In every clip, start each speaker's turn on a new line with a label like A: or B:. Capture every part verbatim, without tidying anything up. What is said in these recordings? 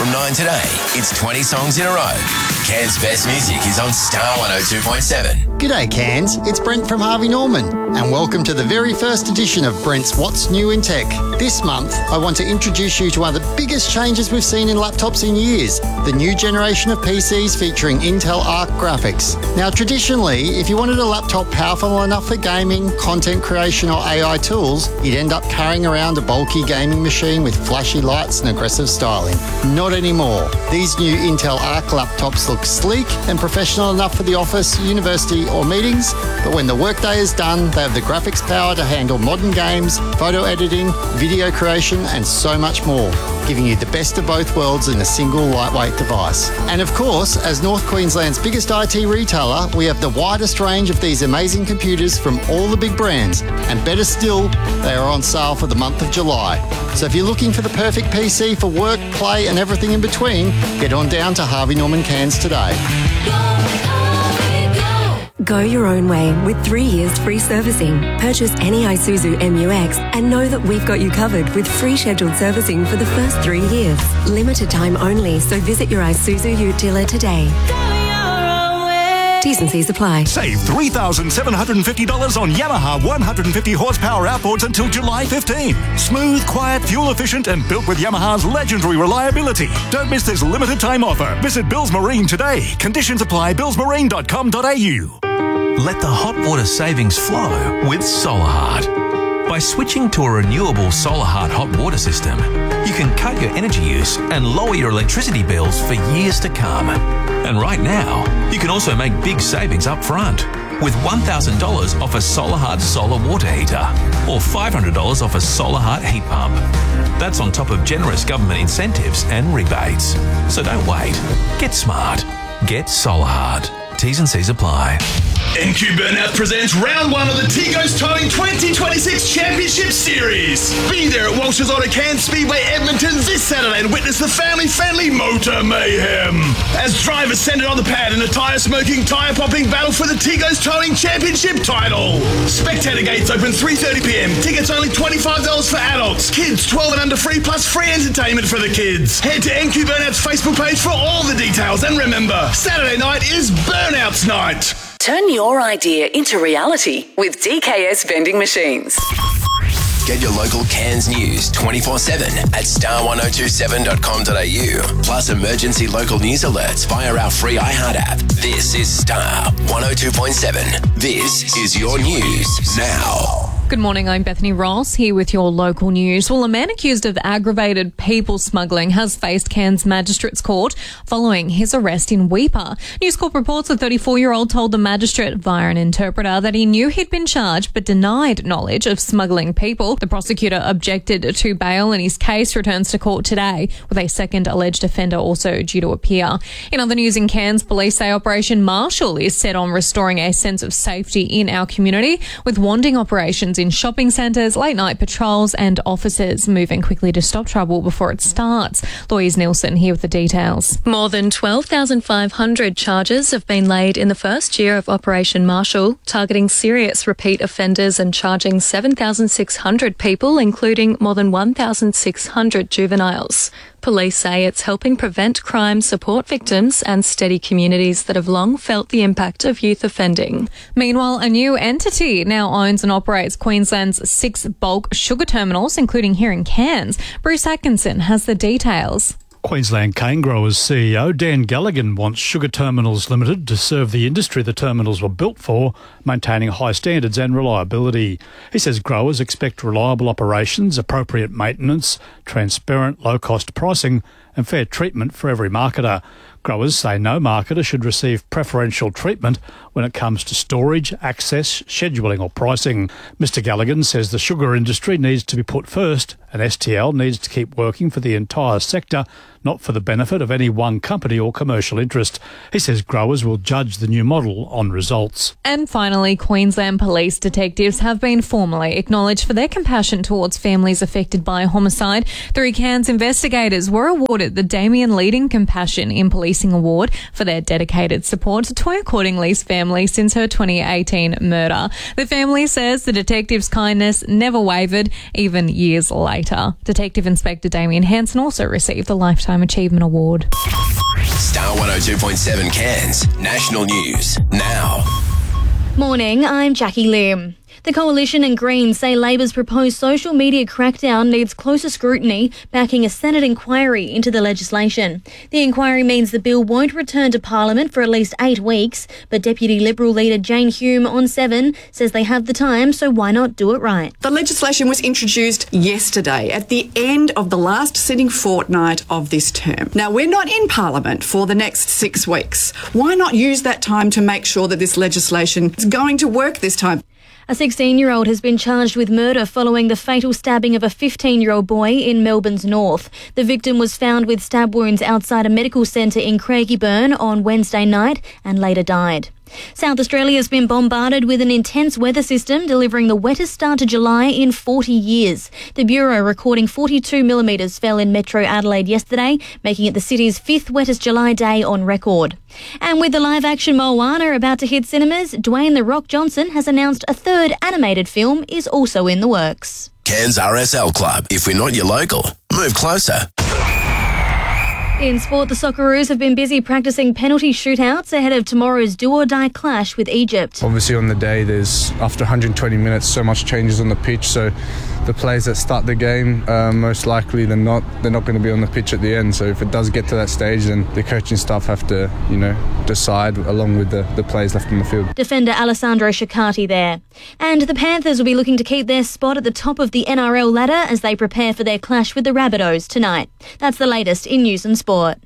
A: from nine today. It's twenty songs in a row. Cairns' best music is on Star one oh two point seven.
B: G'day Cairns, it's Brent from Harvey Norman and welcome to the very first edition of Brent's What's New in Tech. This month I want to introduce you to one of the biggest changes we've seen in laptops in years, the new generation of P Cs featuring Intel Arc graphics. Now traditionally, if you wanted a laptop powerful enough for gaming, content creation or A I tools, you'd end up carrying around a bulky gaming machine with flashy lights and aggressive styling. Not anymore. These new Intel Arc laptops look sleek and professional enough for the office, university or meetings, but when the workday is done, they have the graphics power to handle modern games, photo editing, video creation and so much more, giving you the best of both worlds in a single lightweight device. And of course, as North Queensland's biggest I T retailer, we have the widest range of these amazing computers from all the big brands, and better still, they are on sale for the month of July. So if you're looking for the perfect P C for work, play and everything in between, get on down to Harvey Norman Cairns today.
C: Go your own way with three years free servicing. Purchase any Isuzu M U X and know that we've got you covered with free scheduled servicing for the first three years. Limited time only, so visit your Isuzu Ute dealer today. T's and C's apply.
D: Save three thousand seven hundred fifty dollars on Yamaha one hundred fifty horsepower outboards until July fifteenth. Smooth, quiet, fuel efficient and built with Yamaha's legendary reliability. Don't miss this limited time offer. Visit Bills Marine today. Conditions apply. bills marine dot com dot a u.
E: Let the hot water savings flow with SolarHeart. By switching to a renewable SolarHeart hot water system, you can cut your energy use and lower your electricity bills for years to come. And right now, you can also make big savings up front with one thousand dollars off a SolarHeart solar water heater or five hundred dollars off a SolarHeart heat pump. That's on top of generous government incentives and rebates. So don't wait. Get smart. Get SolarHeart. T's and C's apply.
F: N Q Burnout presents round one of the Tigos Towing twenty twenty-six Championship Series. Be there at Walsh's Auto Cairns Speedway Edmonton this Saturday and witness the family-friendly motor mayhem as drivers send it on the pad in a tyre-smoking, tyre-popping battle for the Tigos Towing Championship title. Spectator gates open three thirty p m. Tickets only twenty-five dollars for adults. Kids twelve and under free plus free entertainment for the kids. Head to N Q Burnout's Facebook page for all the details and remember, Saturday night is Burnouts night.
G: Turn your idea into reality with D K S Vending Machines.
A: Get your local Cairns news twenty-four seven at star one oh two seven dot com dot a u. Plus emergency local news alerts via our free iHeart app. This is Star one oh two point seven. This is your news now.
H: Good morning, I'm Bethany Ross, here with your local news. Well, a man accused of aggravated people smuggling has faced Cairns Magistrates Court following his arrest in Weipa. News Corp reports a thirty-four-year-old told the magistrate via an interpreter that he knew he'd been charged but denied knowledge of smuggling people. The prosecutor objected to bail and his case returns to court today, with a second alleged offender also due to appear. In other news in Cairns, police say Operation Marshall is set on restoring a sense of safety in our community, with wanding operations in shopping centres, late night patrols and officers moving quickly to stop trouble before it starts. Louise Nielsen here with the details.
I: More than twelve thousand five hundred charges have been laid in the first year of Operation Marshall, targeting serious repeat offenders and charging seven thousand six hundred people, including more than one thousand six hundred juveniles. Police say it's helping prevent crime, support victims and steady communities that have long felt the impact of youth offending.
H: Meanwhile, a new entity now owns and operates Queensland's six bulk sugar terminals, including here in Cairns. Bruce Atkinson has the details.
J: Queensland Cane Growers C E O Dan Galligan wants Sugar Terminals Limited to serve the industry the terminals were built for, maintaining high standards and reliability. He says growers expect reliable operations, appropriate maintenance, transparent low-cost pricing and fair treatment for every marketer. Growers say no marketer should receive preferential treatment when it comes to storage, access, scheduling or pricing. Mister Galligan says the sugar industry needs to be put first and S T L needs to keep working for the entire sector, not for the benefit of any one company or commercial interest. He says growers will judge the new model on results.
H: And finally, Queensland police detectives have been formally acknowledged for their compassion towards families affected by homicide. Three Cairns investigators were awarded the Damien Leading Compassion in Policing Award for their dedicated support to Toya Cordingley's family since her twenty eighteen murder. The family says the detective's kindness never wavered, even years later. Detective Inspector Damien Hanson also received the Lifetime Achievement Award.
A: Star one oh two point seven Cairns National News now.
K: Morning, I'm Jackie Lim. The Coalition and Greens say Labor's proposed social media crackdown needs closer scrutiny, backing a Senate inquiry into the legislation. The inquiry means the bill won't return to Parliament for at least eight weeks, but Deputy Liberal leader Jane Hume on Seven says they have the time, so why not do it right?
L: The legislation was introduced yesterday at the end of the last sitting fortnight of this term. Now, we're not in Parliament for the next six weeks. Why not use that time to make sure that this legislation is going to work this time?
K: A sixteen-year-old has been charged with murder following the fatal stabbing of a fifteen-year-old boy in Melbourne's north. The victim was found with stab wounds outside a medical centre in Craigieburn on Wednesday night and later died. South Australia has been bombarded with an intense weather system, delivering the wettest start to July in forty years. The Bureau recording forty-two millimetres fell in Metro Adelaide yesterday, making it the city's fifth wettest July day on record. And with the live-action Moana about to hit cinemas, Dwayne The Rock Johnson has announced a third animated film is also in the works.
A: Cairns R S L Club. If we're not your local, move closer.
K: In sport, the Socceroos have been busy practicing penalty shootouts ahead of tomorrow's do-or-die clash with Egypt.
M: Obviously on the day, there's after one hundred twenty minutes, so much changes on the pitch, so the players that start the game, uh, most likely than not, they're not going to be on the pitch at the end. So if it does get to that stage, then the coaching staff have to, you know, decide along with the, the players left on the field.
K: Defender Alessandro Shikati there. And the Panthers will be looking to keep their spot at the top of the N R L ladder as they prepare for their clash with the Rabbitohs tonight. That's the latest in news and sport.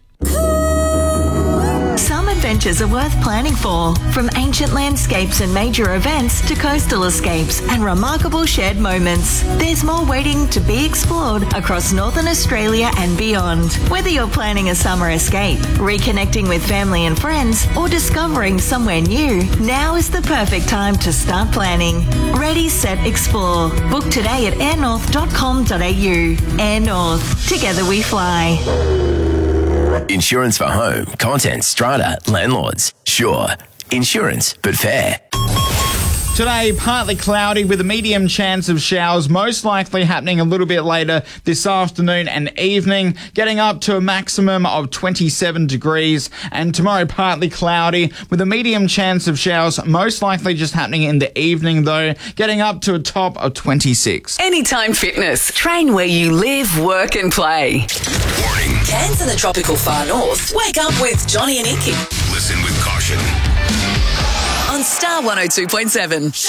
N: Some adventures are worth planning for, from ancient landscapes and major events to coastal escapes and remarkable shared moments. There's more waiting to be explored across Northern Australia and beyond. Whether you're planning a summer escape, reconnecting with family and friends, or discovering somewhere new, now is the perfect time to start planning. Ready, set, explore. Book today at air north dot com dot a u. Air North. Together we fly.
A: Insurance for home, contents, strata, landlords. Sure. Insurance, but fair.
O: Today, partly cloudy with a medium chance of showers, most likely happening a little bit later this afternoon and evening, getting up to a maximum of twenty-seven degrees. And tomorrow, partly cloudy with a medium chance of showers, most likely just happening in the evening though, getting up to a top of twenty-six.
G: Anytime Fitness. Train where you live, work and play.
A: Warning.
G: Cairns in the tropical far north. Wake up with Johnny and Icky.
A: Listen with caution.
G: On Star one oh two point seven.